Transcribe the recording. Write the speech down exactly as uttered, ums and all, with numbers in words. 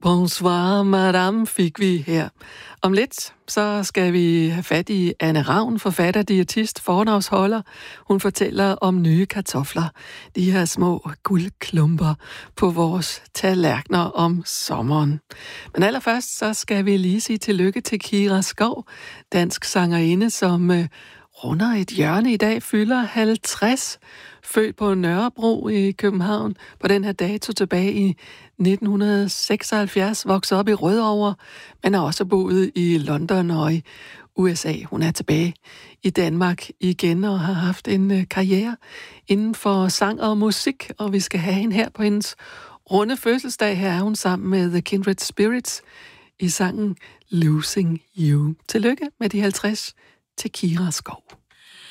Bonsoir, madame, fik vi her. Om lidt, så skal vi have fat i Anne Ravn, forfatter, diætist, foredragsholder. Hun fortæller om nye kartofler, de her små guldklumper på vores tallerkener om sommeren. Men allerførst, så skal vi lige sige tillykke til Kira Skov, dansk sangerinde, som øh, runder et hjørne i dag, fylder halvtreds, født på Nørrebro i København på den her dato tilbage i nitten seksoghalvfjerds, vokset op i Rødovre, men har også boet i London og i U S A. Hun er tilbage i Danmark igen og har haft en karriere inden for sang og musik, og vi skal have hende her på hendes runde fødselsdag. Her er hun sammen med The Kindred Spirits i sangen Losing You. Tillykke med de halvtreds til Kira Skov.